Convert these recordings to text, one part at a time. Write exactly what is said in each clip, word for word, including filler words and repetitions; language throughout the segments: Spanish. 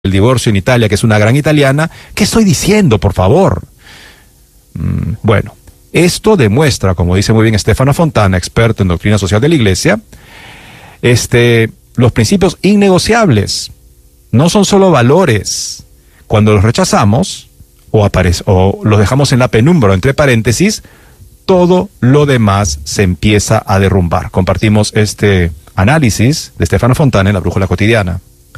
el divorcio en Italia, que es una gran italiana. ¿Qué estoy diciendo, por favor? Mm, bueno, esto demuestra, como dice muy bien Stefano Fontana, experto en doctrina social de la Iglesia, este, los principios innegociables. No son solo valores. Cuando los rechazamos o, aparece, o los dejamos en la penumbra o entre paréntesis, todo lo demás se empieza a derrumbar. Compartimos este análisis de Stefano Fontana en La Brújula Cotidiana.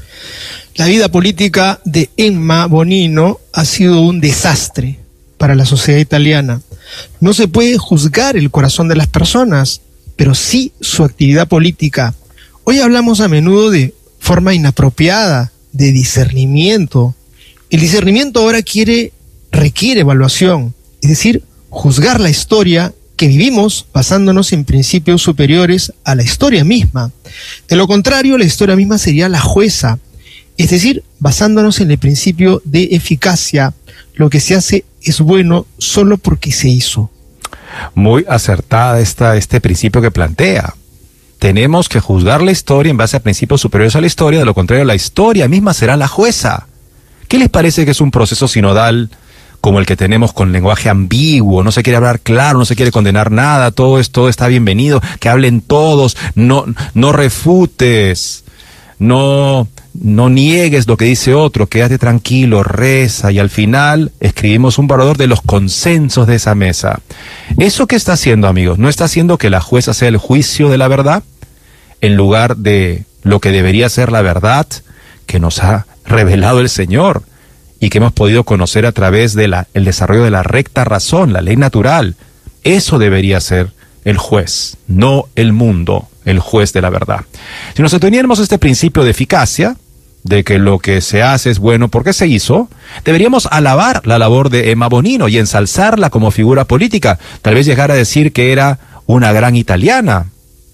La vida política de Emma Bonino ha sido un desastre para la sociedad italiana. No se puede juzgar el corazón de las personas, pero sí su actividad política. Hoy hablamos a menudo de forma inapropiada, de discernimiento. El discernimiento ahora quiere, requiere evaluación, es decir, juzgar la historia que vivimos basándonos en principios superiores a la historia misma. De lo contrario, la historia misma sería la jueza, es decir, basándonos en el principio de eficacia. Lo que se hace es bueno solo porque se hizo. Muy acertada esta, este principio que plantea. Tenemos que juzgar la historia en base a principios superiores a la historia, de lo contrario la historia misma será la jueza. ¿Qué les parece que es un proceso sinodal como el que tenemos con lenguaje ambiguo? No se quiere hablar claro, no se quiere condenar nada, todo esto está bienvenido, que hablen todos, no, no refutes, no, no niegues lo que dice otro, quédate tranquilo, reza, y al final escribimos un borrador de los consensos de esa mesa. ¿Eso qué está haciendo, amigos? ¿No está haciendo que la jueza sea el juicio de la verdad en lugar de lo que debería ser la verdad que nos ha revelado el Señor y que hemos podido conocer a través de la, el desarrollo de la recta razón, la ley natural? Eso debería ser el juez, no el mundo, el juez de la verdad. Si nos ateniéramos a este principio de eficacia, de que lo que se hace es bueno porque se hizo, deberíamos alabar la labor de Emma Bonino y ensalzarla como figura política, tal vez llegar a decir que era una gran italiana.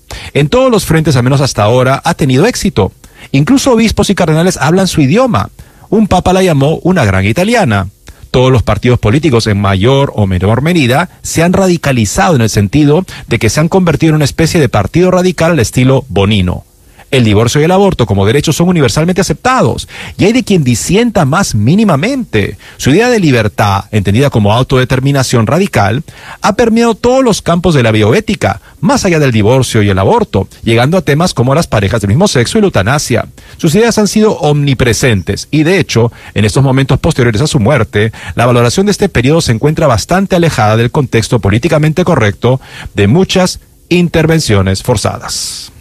En todos los frentes, al menos hasta ahora, ha tenido éxito. Incluso obispos y cardenales hablan su idioma. Un papa la llamó una gran italiana. Todos los partidos políticos, en mayor o menor medida, se han radicalizado en el sentido de que se han convertido en una especie de partido radical al estilo Bonino. El divorcio y el aborto como derechos son universalmente aceptados, y hay de quien disienta más mínimamente. Su idea de libertad, entendida como autodeterminación radical, ha permeado todos los campos de la bioética, más allá del divorcio y el aborto, llegando a temas como las parejas del mismo sexo y la eutanasia. Sus ideas han sido omnipresentes, y de hecho, en estos momentos posteriores a su muerte, la valoración de este periodo se encuentra bastante alejada del contexto políticamente correcto de muchas intervenciones forzadas.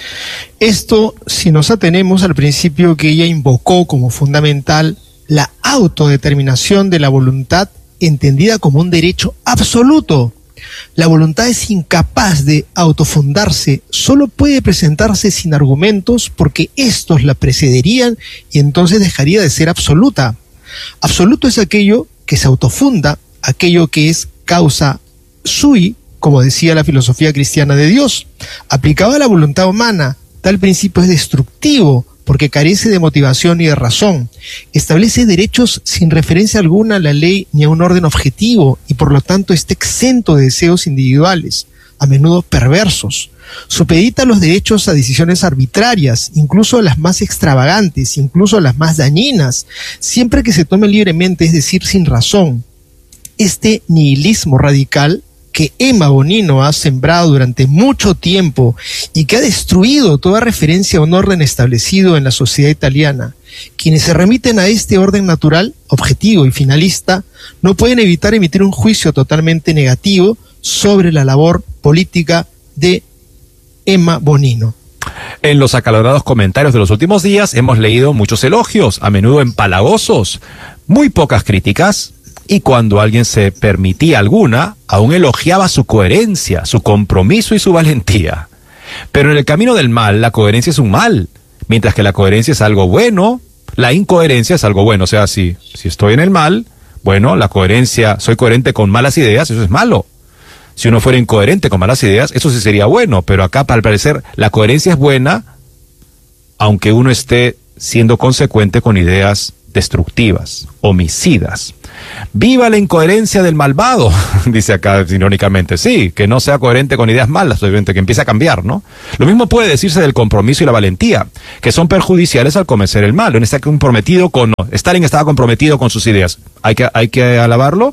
Esto si nos atenemos al principio que ella invocó como fundamental, la autodeterminación de la voluntad entendida como un derecho absoluto. La voluntad es incapaz de autofundarse, solo puede presentarse sin argumentos porque estos la precederían y entonces dejaría de ser absoluta. Absoluto es aquello que se autofunda, aquello que es causa sui, como decía la filosofía cristiana de Dios. Aplicado a la voluntad humana, tal principio es destructivo porque carece de motivación y de razón. Establece derechos sin referencia alguna a la ley ni a un orden objetivo y por lo tanto está exento de deseos individuales, a menudo perversos. Supedita los derechos a decisiones arbitrarias, incluso a las más extravagantes, incluso a las más dañinas, siempre que se tome libremente, es decir, sin razón. Este nihilismo radical que Emma Bonino ha sembrado durante mucho tiempo y que ha destruido toda referencia a un orden establecido en la sociedad italiana. Quienes se remiten a este orden natural, objetivo y finalista, no pueden evitar emitir un juicio totalmente negativo sobre la labor política de Emma Bonino. En los acalorados comentarios de los últimos días hemos leído muchos elogios, a menudo empalagosos, muy pocas críticas. Y cuando alguien se permitía alguna, aún elogiaba su coherencia, su compromiso y su valentía. Pero en el camino del mal, la coherencia es un mal, mientras que la coherencia es algo bueno, la incoherencia es algo bueno. O sea, si, si estoy en el mal, bueno, la coherencia, soy coherente con malas ideas, eso es malo. Si uno fuera incoherente con malas ideas, eso sí sería bueno, pero acá, al parecer, la coherencia es buena, aunque uno esté siendo consecuente con ideas destructivas, homicidas. Viva la incoherencia del malvado, dice acá irónicamente. Sí, que no sea coherente con ideas malas, obviamente, que empiece a cambiar, ¿no? Lo mismo puede decirse del compromiso y la valentía, que son perjudiciales al cometer el mal. En está comprometido con, Stalin estaba comprometido con sus ideas. Hay que, hay que alabarlo.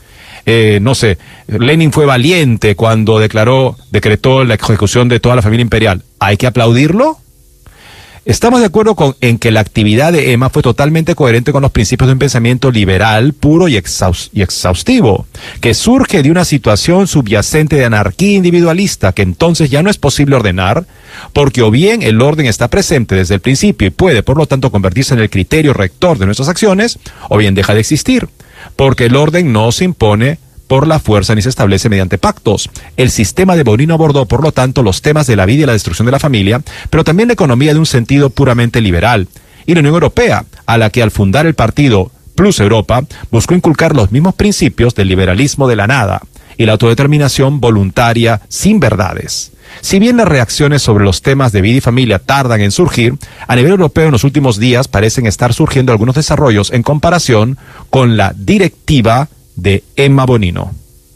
Eh, no sé, Lenin fue valiente cuando declaró, decretó la ejecución de toda la familia imperial. ¿Hay que aplaudirlo? Estamos de acuerdo con, en que la actividad de Emma fue totalmente coherente con los principios de un pensamiento liberal, puro y, exhaus, y exhaustivo, que surge de una situación subyacente de anarquía individualista que entonces ya no es posible ordenar, porque o bien el orden está presente desde el principio y puede, por lo tanto, convertirse en el criterio rector de nuestras acciones, o bien deja de existir, porque el orden no se impone por la fuerza ni se establece mediante pactos. El sistema de Bonino abordó, por lo tanto, los temas de la vida y la destrucción de la familia, pero también la economía de un sentido puramente liberal. Y la Unión Europea, a la que al fundar el partido Plus Europa, buscó inculcar los mismos principios del liberalismo de la nada y la autodeterminación voluntaria sin verdades. Si bien las reacciones sobre los temas de vida y familia tardan en surgir, a nivel europeo en los últimos días parecen estar surgiendo algunos desarrollos en comparación con la directiva de Emma Bonino.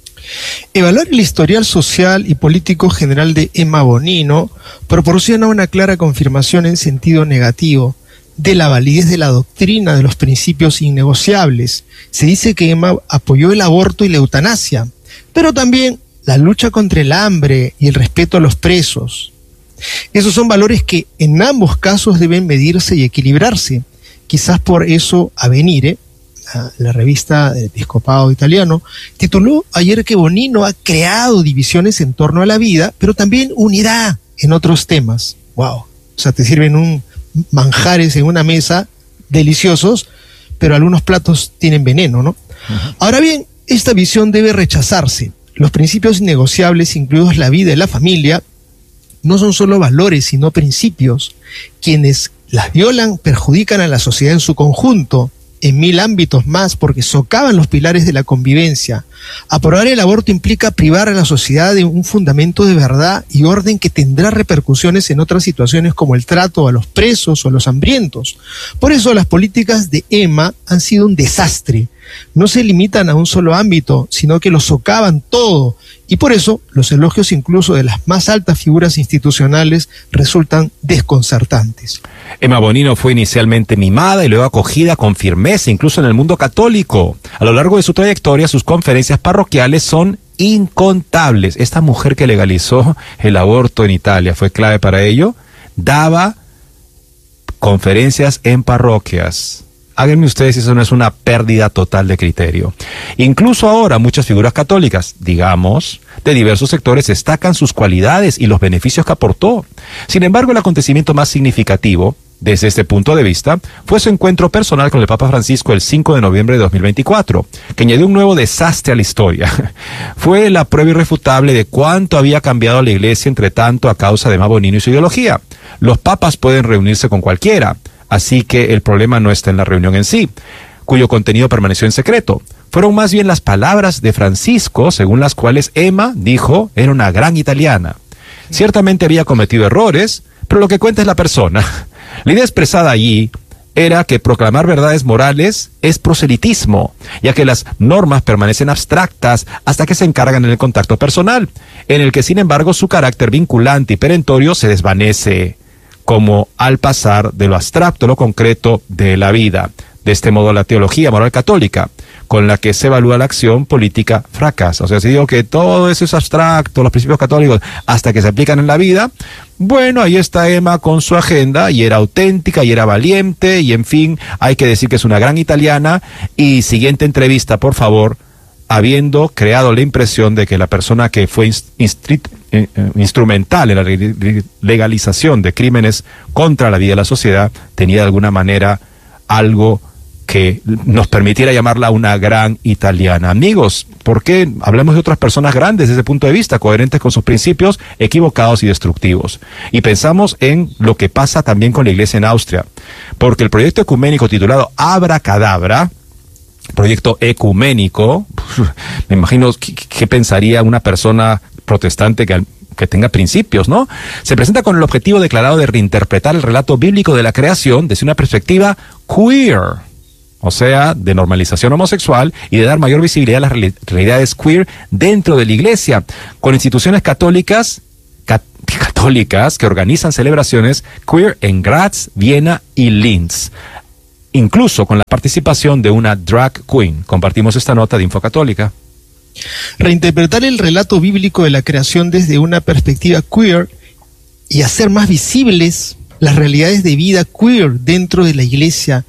Evaluar el historial social y político general de Emma Bonino proporciona una clara confirmación en sentido negativo de la validez de la doctrina de los principios innegociables. Se dice que Emma apoyó el aborto y la eutanasia, pero también la lucha contra el hambre y el respeto a los presos. Esos son valores que en ambos casos deben medirse y equilibrarse. Quizás por eso Avvenire, la revista del episcopado italiano, tituló ayer que Bonino ha creado divisiones en torno a la vida, pero también unidad en otros temas. Wow. O sea, te sirven un manjares en una mesa deliciosos, pero algunos platos tienen veneno, ¿no? Uh-huh. Ahora bien, esta visión debe rechazarse. Los principios innegociables, incluidos la vida y la familia, no son solo valores, sino principios. Quienes las violan perjudican a la sociedad en su conjunto, en mil ámbitos más, porque socavan los pilares de la convivencia. Aprobar el aborto implica privar a la sociedad de un fundamento de verdad y orden que tendrá repercusiones en otras situaciones como el trato a los presos o a los hambrientos. Por eso las políticas de Emma han sido un desastre. No se limitan a un solo ámbito, sino que lo socavan todo. Y por eso los elogios incluso de las más altas figuras institucionales resultan desconcertantes. Emma Bonino fue inicialmente mimada y luego acogida con firmeza, incluso en el mundo católico. A lo largo de su trayectoria, sus conferencias parroquiales son incontables. Esta mujer que legalizó el aborto en Italia, fue clave para ello, daba conferencias en parroquias. Háganme ustedes si eso no es una pérdida total de criterio. Incluso ahora muchas figuras católicas, digamos, de diversos sectores destacan sus cualidades y los beneficios que aportó. Sin embargo, el acontecimiento más significativo, desde este punto de vista, fue su encuentro personal con el Papa Francisco el cinco de noviembre de dos mil veinticuatro, que añadió un nuevo desastre a la historia. Fue la prueba irrefutable de cuánto había cambiado la Iglesia entre tanto a causa de Emma Bonino y su ideología. Los papas pueden reunirse con cualquiera, así que el problema no está en la reunión en sí, cuyo contenido permaneció en secreto. Fueron más bien las palabras de Francisco, según las cuales Emma, dijo, era una gran italiana. Ciertamente había cometido errores, pero lo que cuenta es la persona. La idea expresada allí era que proclamar verdades morales es proselitismo, ya que las normas permanecen abstractas hasta que se encargan en el contacto personal, en el que sin embargo su carácter vinculante y perentorio se desvanece, como al pasar de lo abstracto a lo concreto de la vida. De este modo, la teología moral católica, con la que se evalúa la acción política, fracasa. O sea, si digo que todo eso es abstracto, los principios católicos, hasta que se aplican en la vida, bueno, ahí está Emma con su agenda, y era auténtica, y era valiente, y en fin, hay que decir que es una gran italiana. Y siguiente entrevista, por favor, habiendo creado la impresión de que la persona que fue instri- eh, instrumental en la legalización de crímenes contra la vida de la sociedad tenía de alguna manera algo que nos permitiera llamarla una gran italiana. Amigos, ¿por qué hablamos de otras personas grandes desde ese punto de vista, coherentes con sus principios, equivocados y destructivos? Y pensamos en lo que pasa también con la Iglesia en Austria, porque el proyecto ecuménico titulado Abracadabra, proyecto ecuménico, me imagino qué, qué pensaría una persona protestante que, que tenga principios, ¿no? Se presenta con el objetivo declarado de reinterpretar el relato bíblico de la creación desde una perspectiva queer. o sea, de normalización homosexual y de dar mayor visibilidad a las reali- realidades queer dentro de la iglesia, con instituciones católicas cat- católicas que organizan celebraciones queer en Graz, Viena y Linz, incluso con la participación de una drag queen. Compartimos esta nota de Infocatólica. Reinterpretar el relato bíblico de la creación desde una perspectiva queer y hacer más visibles las realidades de vida queer dentro de la iglesia.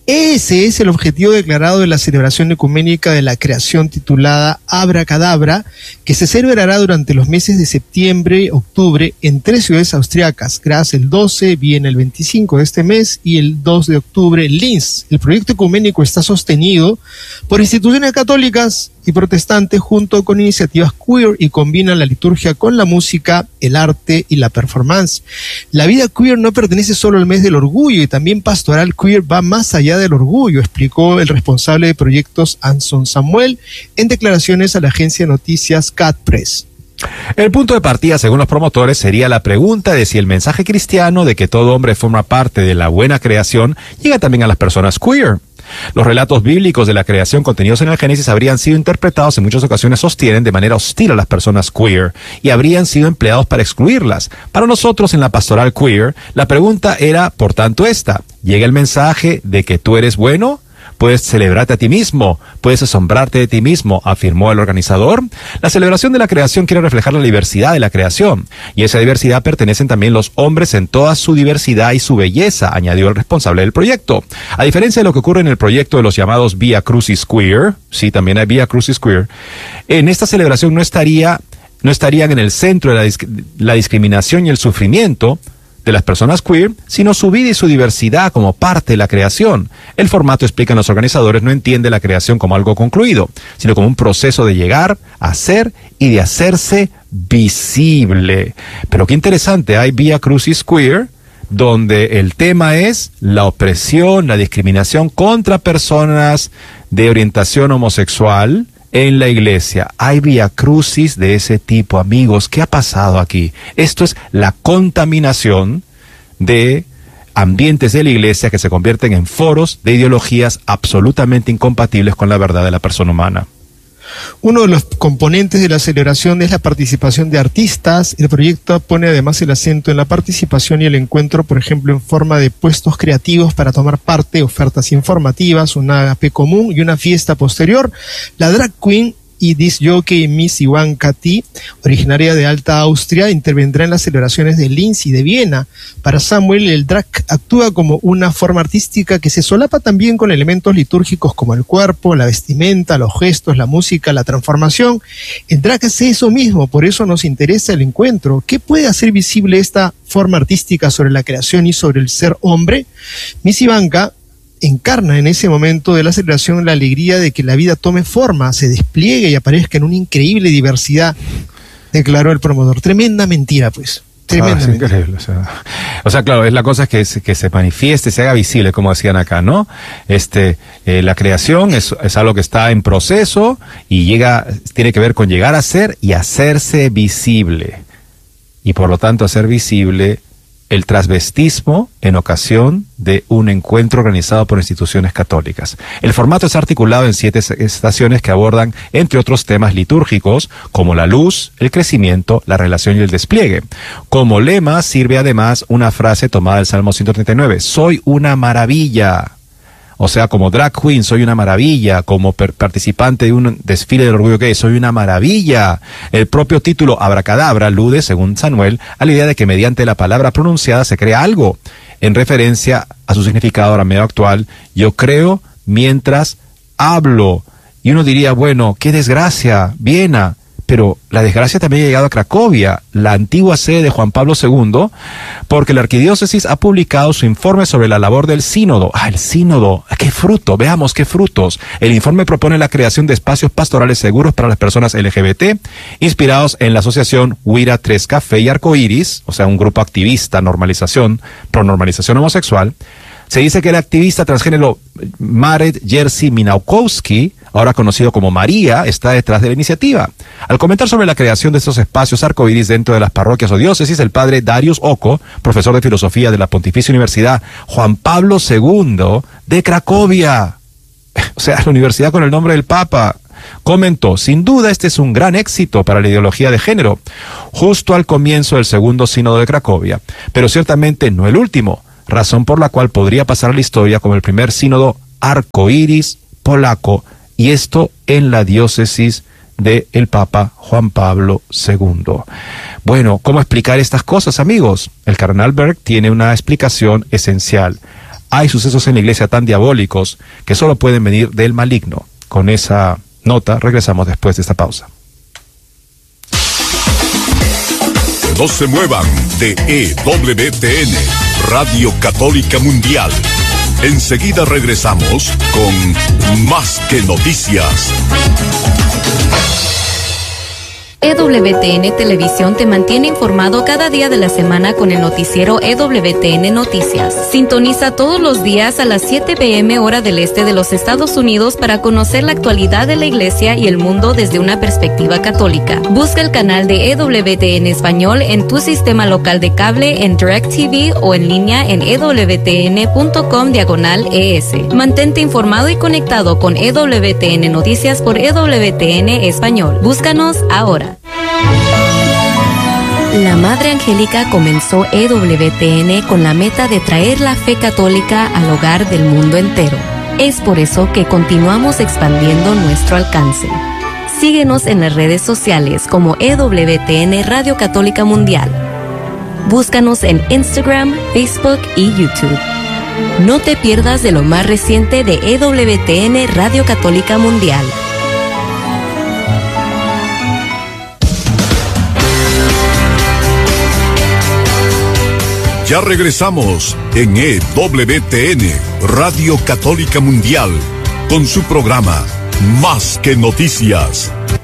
Ese es el objetivo declarado de la celebración ecuménica de la creación titulada Abracadabra, que se celebrará durante los meses de septiembre y octubre en tres ciudades austriacas, Graz el doce, Viena el veinticinco de este mes y el dos de octubre en Linz. El proyecto ecuménico está sostenido por instituciones católicas y protestantes junto con iniciativas queer y combina la liturgia con la música, el arte y la performance. La vida queer no pertenece solo al mes del orgullo y también Pastoral Queer va más allá del orgullo, explicó el responsable de proyectos Anson Samuel en declaraciones a la agencia de noticias Cat Press. El punto de partida, según los promotores, sería la pregunta de si el mensaje cristiano de que todo hombre forma parte de la buena creación llega también a las personas queer. Los relatos bíblicos de la creación contenidos en el Génesis habrían sido interpretados en muchas ocasiones, sostienen, de manera hostil a las personas queer y habrían sido empleados para excluirlas. Para nosotros en la pastoral queer, la pregunta era, por tanto, esta: ¿llega el mensaje de que tú eres bueno? Puedes celebrarte a ti mismo, puedes asombrarte de ti mismo, afirmó el organizador. La celebración de la creación quiere reflejar la diversidad de la creación, y a esa diversidad pertenecen también los hombres en toda su diversidad y su belleza, añadió el responsable del proyecto. A diferencia de lo que ocurre en el proyecto de los llamados Via Crucis Queer, sí, también hay Via Crucis Queer, en esta celebración no estaría, no estarían en el centro de la, disc- la discriminación y el sufrimiento de las personas queer, sino su vida y su diversidad como parte de la creación. El formato, explican los organizadores, no entiende la creación como algo concluido, sino como un proceso de llegar a ser y de hacerse visible. Pero qué interesante, hay Via Crucis Queer, donde el tema es la opresión, la discriminación contra personas de orientación homosexual en la iglesia. Hay vía crucis de ese tipo, amigos. ¿Qué ha pasado aquí? Esto es la contaminación de ambientes de la iglesia que se convierten en foros de ideologías absolutamente incompatibles con la verdad de la persona humana. Uno de los componentes de la celebración es la participación de artistas. El proyecto pone además el acento en la participación y el encuentro, por ejemplo, en forma de puestos creativos para tomar parte, ofertas informativas, un agape común y una fiesta posterior. La drag queen y disc jockey Miss Ivanka T, originaria de Alta Austria, intervendrá en las celebraciones de Linz y de Viena. Para Samuel, el drag actúa como una forma artística que se solapa también con elementos litúrgicos como el cuerpo, la vestimenta, los gestos, la música, la transformación. El drag hace eso mismo, por eso nos interesa el encuentro. ¿Qué puede hacer visible esta forma artística sobre la creación y sobre el ser hombre? Miss Ivanka encarna en ese momento de la celebración la alegría de que la vida tome forma, se despliegue y aparezca en una increíble diversidad, declaró el promotor. Tremenda mentira, pues. Tremenda Ah, es mentira. increíble. O sea, o sea, claro, es la cosa que se, que se manifieste, se haga visible, como decían acá, ¿no? Este, eh, la creación es, es algo que está en proceso y llega, tiene que ver con llegar a ser y hacerse visible. Y por lo tanto, hacer visible el transvestismo en ocasión de un encuentro organizado por instituciones católicas. El formato es articulado en siete estaciones que abordan, entre otros temas litúrgicos, como la luz, el crecimiento, la relación y el despliegue. Como lema sirve además una frase tomada del Salmo ciento treinta y nueve, soy una maravilla. O sea, como drag queen, soy una maravilla. Como per- participante de un desfile del orgullo gay, soy una maravilla. El propio título Abracadabra alude, según Samuel, a la idea de que mediante la palabra pronunciada se crea algo, en referencia a su significado ahora medio actual. Yo creo mientras hablo. Y uno diría, bueno, qué desgracia, Viena. Pero la desgracia también ha llegado a Cracovia, la antigua sede de Juan Pablo segundo, porque la arquidiócesis ha publicado su informe sobre la labor del sínodo. Ah, el sínodo, qué fruto, veamos qué frutos. El informe propone la creación de espacios pastorales seguros para las personas L G B T, inspirados en la asociación Huira tres Café y Arcoiris, o sea, un grupo activista, normalización, pro normalización homosexual. Se dice que el activista transgénero Marek Jerzy Minałkowski, ahora conocido como María, está detrás de la iniciativa. Al comentar sobre la creación de estos espacios arcoíris dentro de las parroquias o diócesis, el padre Darius Oko, profesor de filosofía de la Pontificia Universidad Juan Pablo segundo de Cracovia, o sea, la universidad con el nombre del Papa. Comentó, sin duda este es un gran éxito para la ideología de género, justo al comienzo del segundo sínodo de Cracovia, pero ciertamente no el último, razón por la cual podría pasar a la historia como el primer sínodo arcoíris polaco, y esto en la diócesis del Papa Juan Pablo segundo. Bueno, ¿cómo explicar estas cosas, amigos? El cardenal Berg tiene una explicación esencial. Hay sucesos en la iglesia tan diabólicos que solo pueden venir del maligno. Con esa nota, regresamos después de esta pausa. No se muevan de E W T N, Radio Católica Mundial. Enseguida regresamos con Más que Noticias. E W T N Televisión te mantiene informado cada día de la semana con el noticiero E W T N Noticias. Sintoniza todos los días a las siete p m hora del este de los Estados Unidos para conocer la actualidad de la Iglesia y el mundo desde una perspectiva católica. Busca el canal de E W T N Español en tu sistema local de cable, en DirecTV o en línea en ewtn.com diagonal ES. Mantente informado y conectado con E W T N Noticias por E W T N Español. Búscanos ahora. La Madre Angélica comenzó E W T N con la meta de traer la fe católica al hogar del mundo entero. Es por eso que continuamos expandiendo nuestro alcance. Síguenos en las redes sociales como E W T N Radio Católica Mundial. Búscanos en Instagram, Facebook y YouTube. No te pierdas de lo más reciente de E W T N Radio Católica Mundial. Ya regresamos en E W T N, Radio Católica Mundial, con su programa Más que Noticias.